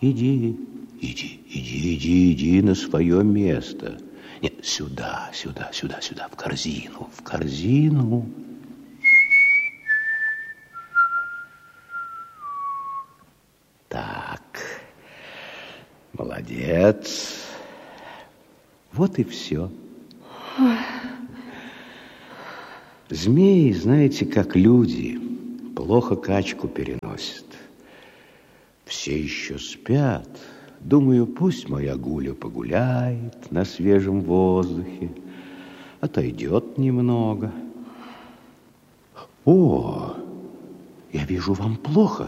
Иди, иди на свое место. Нет, сюда, в корзину. Так, молодец. Вот и все. Змеи, знаете, как люди, плохо качку переносят. Все еще спят. Думаю, пусть моя Гуля погуляет на свежем воздухе, отойдет немного. О, я вижу, вам плохо.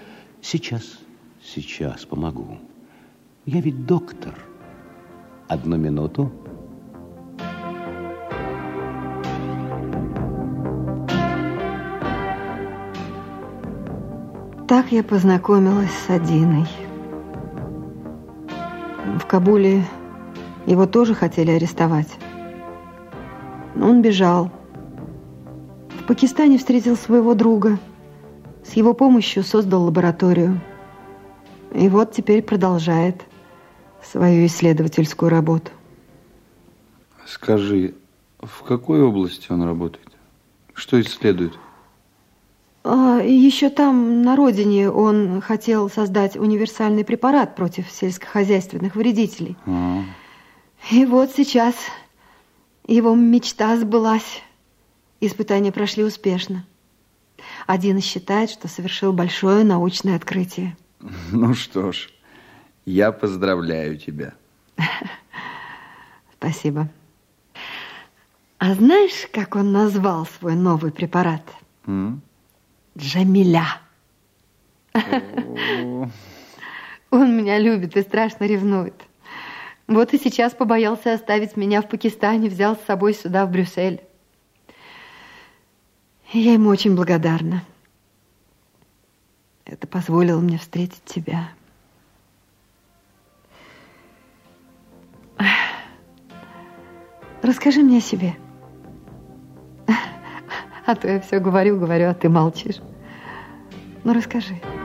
Сейчас помогу. Я ведь доктор. 1 минуту. Так я познакомилась с Адиной. В Кабуле его тоже хотели арестовать. Но он бежал. В Пакистане встретил своего друга. С его помощью создал лабораторию. И вот теперь продолжает свою исследовательскую работу. Скажи, в какой области он работает? Что исследует? Еще там, на родине, он хотел создать универсальный препарат против сельскохозяйственных вредителей. И вот сейчас его мечта сбылась. Испытания прошли успешно. Адина считает, что совершил большое научное открытие. Ну что ж, я поздравляю тебя. Спасибо. А знаешь, как он назвал свой новый препарат? Джамиля. Он меня любит и страшно ревнует. Вот и сейчас побоялся оставить меня в Пакистане, взял с собой сюда, в Брюссель. И я ему очень благодарна. Это позволило мне встретить тебя. Расскажи мне о себе. А то я все говорю, а ты молчишь. Ну, расскажи.